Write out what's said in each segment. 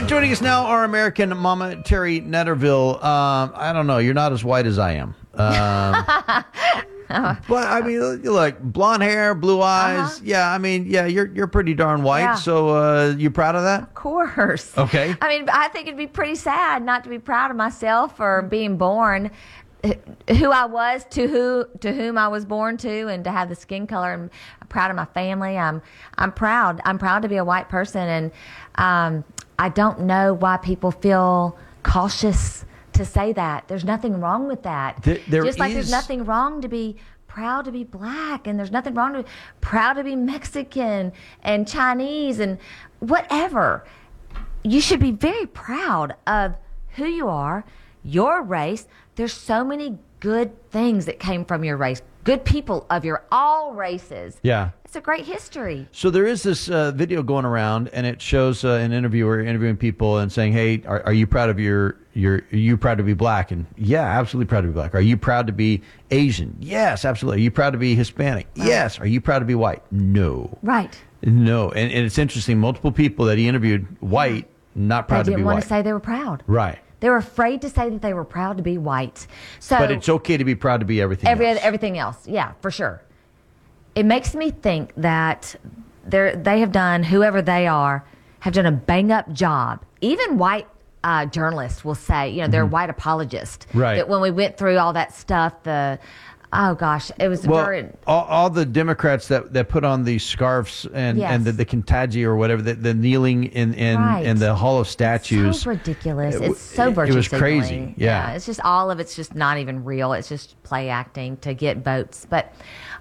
Joining us now, our American mama, Terry Netterville. I don't know. You're not as white as I am. But I mean, you look, blonde hair, blue eyes. Yeah, I mean, yeah, you're pretty darn white. Yeah. So you proud of that? Of course. Okay. I mean, I think it'd be pretty sad not to be proud of myself for being born who I was, to whom I was born to, and to have the skin color. And I'm proud of my family. I'm proud. I'm proud to be a white person, and I don't know why people feel cautious to say that. There's nothing wrong with that. Just like there's nothing wrong to be proud to be black, and there's nothing wrong to be proud to be Mexican and Chinese and whatever. You should be very proud of who you are, your race. There's so many good things that came from your race. Good people of all races. Yeah. It's a great history. So there is this video going around, and it shows an interviewer interviewing people and saying, "Hey, are you proud of are you proud to be black?" And yeah, absolutely proud to be black. Are you proud to be Asian? Yes, absolutely. Are you proud to be Hispanic? Right. Yes. Are you proud to be white? No. Right. No. And it's interesting. Multiple people that he interviewed, white, not proud to be white. They didn't want to say they were proud. Right. They were afraid to say that they were proud to be white. But it's okay to be proud to be everything else. Everything else, yeah, for sure. It makes me think that they have done, whoever they are, have done a bang-up job. Even white journalists will say, they're white apologists. Right. That when we went through all that stuff, oh gosh, it was very... all the Democrats that put on the scarves and the Kentucky or whatever, the kneeling in the Hall of Statues. It's so ridiculous. It's so virtue It was signaling. crazy. Yeah. It's just all of it's just not even real. It's just play acting to get votes. But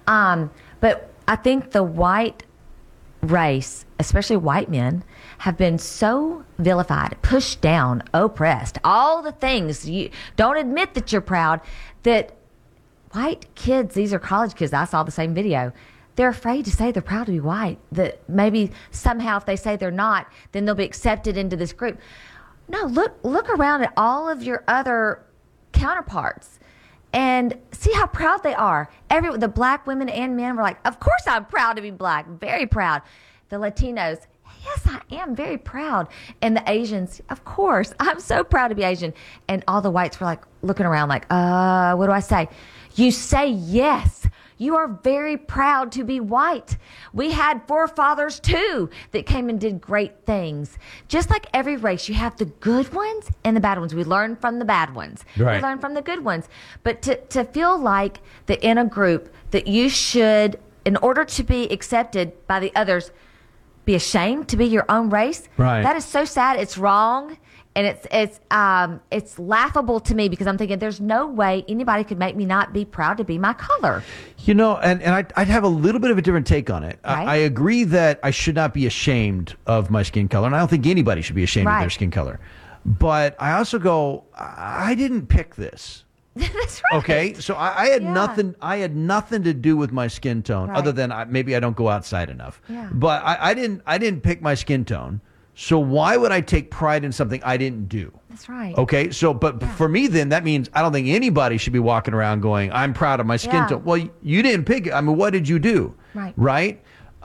I think the white race, especially white men, have been so vilified, pushed down, oppressed, all the things. You don't admit that you're proud, that white kids, these are college kids, I saw the same video, they're afraid to say they're proud to be white, that maybe somehow if they say they're not, then they'll be accepted into this group. No, look around at all of your other counterparts and see how proud they are. The black women and men were like, of course I'm proud to be black, very proud. The Latinos, yes, I am very proud. And the Asians, of course, I'm so proud to be Asian. And all the whites were like looking around like, what do I say? You say yes. You are very proud to be white. We had forefathers too that came and did great things. Just like every race, you have the good ones and the bad ones. We learn from the bad ones. Right. We learn from the good ones. But to feel like that in a group that you should, in order to be accepted by the others, be ashamed to be your own race. Right. That is so sad. It's wrong. And it's laughable to me because I'm thinking there's no way anybody could make me not be proud to be my color. And I'd have a little bit of a different take on it. Right. I agree that I should not be ashamed of my skin color, and I don't think anybody should be ashamed of their skin color. But I also go, I didn't pick this. That's right. Okay, so I had nothing. I had nothing to do with my skin tone, other than maybe I don't go outside enough. Yeah. But I didn't pick my skin tone. So why would I take pride in something I didn't do? That's right. Okay, so but for me then that means I don't think anybody should be walking around going, I'm proud of my skin tone. Well, you didn't pick it. I mean, what did you do? Right. Right?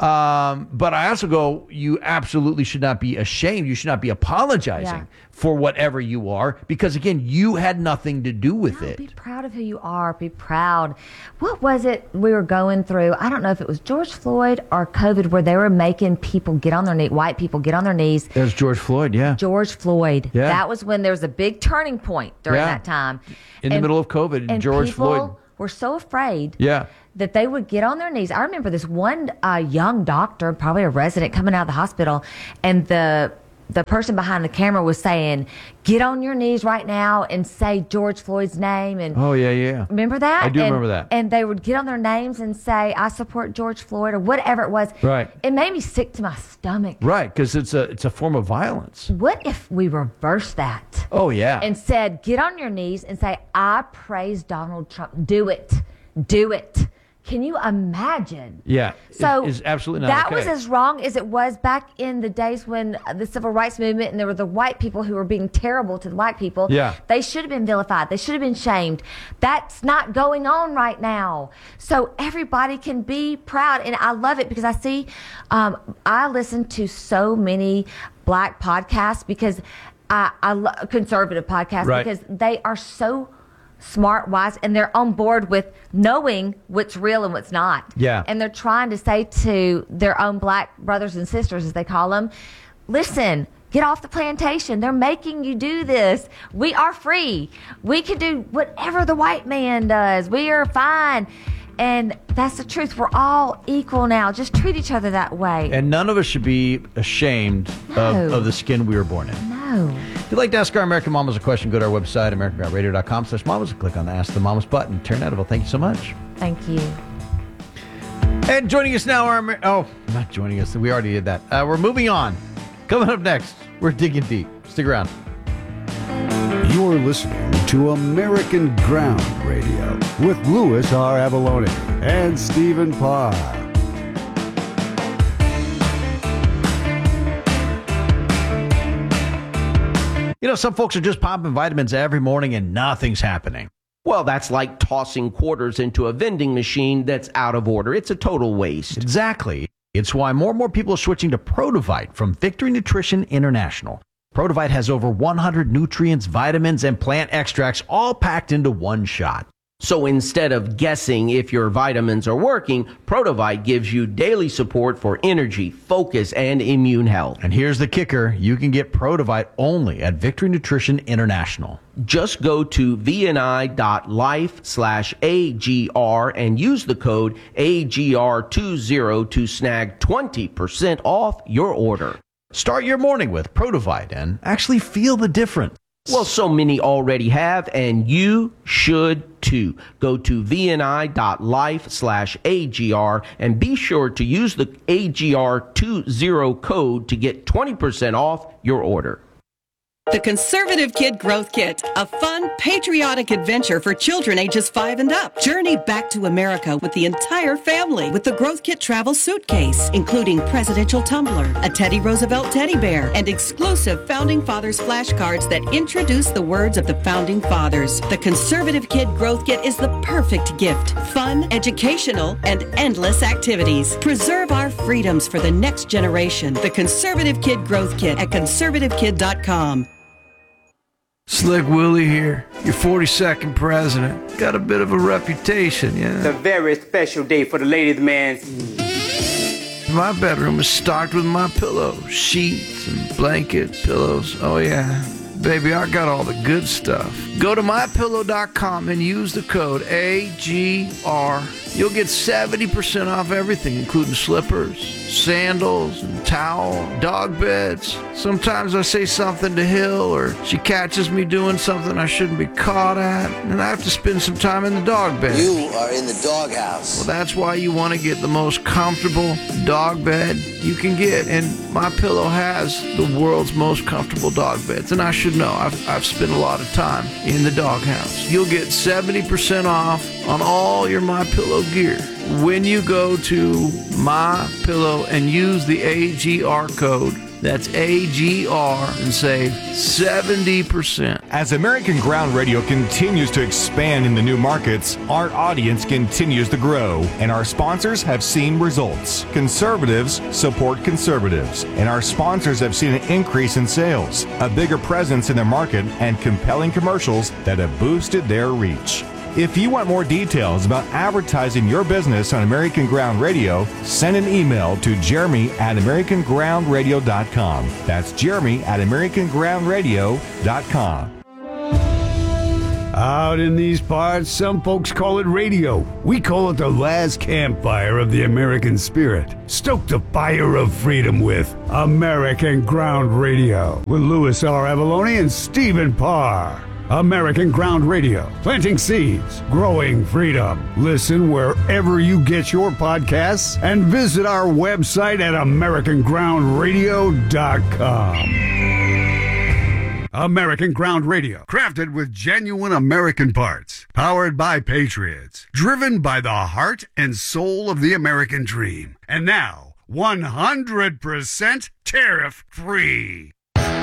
But I also go, you absolutely should not be ashamed. You should not be apologizing for whatever you are, because again, you had nothing to do with it. Be proud of who you are. Be proud. What was it we were going through? I don't know if it was George Floyd or COVID, where they were making people get on their knees, white people get on their knees. It was George Floyd, yeah. George Floyd. Yeah. That was when there was a big turning point during that time. In the middle of COVID, and George Floyd. People were so afraid. Yeah. That they would get on their knees. I remember this one young doctor, probably a resident, coming out of the hospital, and the person behind the camera was saying, "Get on your knees right now and say George Floyd's name." And oh yeah. Remember that? I do remember that. And they would get on their names and say, "I support George Floyd," or whatever it was. Right. It made me sick to my stomach. Right, because it's a form of violence. What if we reversed that? Oh yeah. And said, "Get on your knees and say, I praise Donald Trump. Do it. Do it. Can you imagine? Yeah. So it's absolutely not that okay. was as wrong as it was back in the days when the civil rights movement and there were the white people who were being terrible to the black people. Yeah. They should have been vilified. They should have been shamed. That's not going on right now. So everybody can be proud. And I love it because I see, I listen to so many black podcasts because I love conservative podcasts Right. because they are so smart, wise, and they're on board with knowing what's real and what's not. Yeah. And they're trying to say to their own black brothers and sisters, as they call them, listen, get off the plantation. They're making you do this. We are free. We can do whatever the white man does. We are fine. And that's the truth. We're all equal now. Just treat each other that way. And none of us should be ashamed of the skin we were born in. No. If you'd like to ask our American Mamas a question, go to our website, AmericanGroundRadio.com/mamas, and click on the Ask the Mamas button. Turn that available. Thank you so much. Thank you. And joining us now, not joining us. We already did that. We're moving on. Coming up next, we're digging deep. Stick around. You're listening to American Ground Radio with Louis R. Avalone and Stephen Parr. You know, some folks are just popping vitamins every morning and nothing's happening. Well, that's like tossing quarters into a vending machine that's out of order. It's a total waste. Exactly. It's why more and more people are switching to Protovite from Victory Nutrition International. Protovite has over 100 nutrients, vitamins, and plant extracts all packed into one shot. So instead of guessing if your vitamins are working, Protovite gives you daily support for energy, focus, and immune health. And here's the kicker. You can get Protovite only at Victory Nutrition International. Just go to vni.life/AGR and use the code AGR20 to snag 20% off your order. Start your morning with Protovite and actually feel the difference. Well, so many already have, and you should too. Go to vni.life/AGR and be sure to use the AGR20 code to get 20% off your order. The Conservative Kid Growth Kit, a fun, patriotic adventure for children ages 5 and up. Journey back to America with the entire family with the Growth Kit travel suitcase, including presidential tumbler, a Teddy Roosevelt teddy bear, and exclusive Founding Fathers flashcards that introduce the words of the Founding Fathers. The Conservative Kid Growth Kit is the perfect gift. Fun, educational, and endless activities. Preserve our freedoms for the next generation. The Conservative Kid Growth Kit at conservativekid.com. Slick Willie here, your 42nd president. Got a bit of a reputation, yeah? It's a very special day for the ladies' man. My bedroom is stocked with my pillows, sheets and blankets, pillows. Oh yeah, baby, I got all the good stuff. Go to mypillow.com and use the code AGR. You'll get 70% off everything, including slippers, sandals, and towel, dog beds. Sometimes I say something to Hill, or she catches me doing something I shouldn't be caught at, and I have to spend some time in the dog bed. You are in the doghouse. Well, that's why you want to get the most comfortable dog bed you can get, and MyPillow has the world's most comfortable dog beds, and I should know. I've spent a lot of time in the doghouse. You'll get 70% off on all your MyPillow gear when you go to MyPillow and use the AGR code. That's AGR and save 70%. As American Ground Radio continues to expand in the new markets, our audience continues to grow, and our sponsors have seen results. Conservatives support conservatives, and our sponsors have seen an increase in sales, a bigger presence in their market, and compelling commercials that have boosted their reach. If you want more details about advertising your business on American Ground Radio, send an email to jeremy@americangroundradio.com. That's jeremy@americangroundradio.com. Out in these parts, some folks call it radio. We call it the last campfire of the American spirit. Stoke the fire of freedom with American Ground Radio with Louis R. Avalone and Stephen Parr. American Ground Radio, planting seeds, growing freedom. Listen wherever you get your podcasts and visit our website at AmericanGroundRadio.com. American Ground Radio, crafted with genuine American parts, powered by patriots, driven by the heart and soul of the American dream. And now, 100% tariff-free.